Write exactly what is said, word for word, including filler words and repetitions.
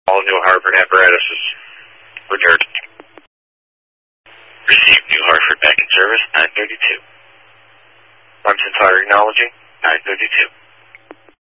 All New Hartford apparatuses returned. Received New Hartford back in service, nine thirty-two. Clemson Fire acknowledging, nine thirty-two.